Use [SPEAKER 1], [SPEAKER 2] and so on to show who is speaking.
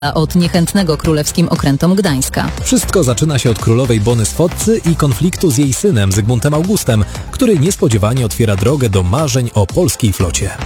[SPEAKER 1] od niechętnego królewskim okrętom Gdańska.
[SPEAKER 2] Wszystko zaczyna się od królowej Bony Sfotcy i konfliktu z jej synem Zygmuntem Augustem, który niespodziewanie otwiera drogę do marzeń o polskiej flocie.